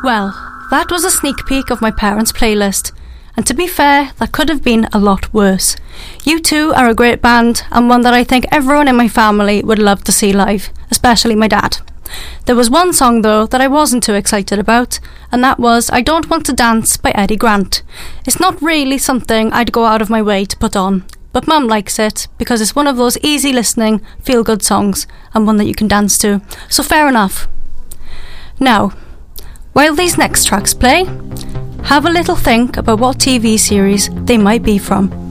Well, that was a sneak peek of my parents' playlist. And to be fair, that could have been a lot worse. U2 are a great band, and one that I think everyone in my family would love to see live, especially my dad. There was one song though that I wasn't too excited about, and that was I Don't Want to Dance by Eddie Grant. It's not really something I'd go out of my way to put on, but Mum likes it because it's one of those easy listening, feel-good songs, and one that you can dance to, so fair enough. Now, while these next tracks play, have a little think about what TV series they might be from.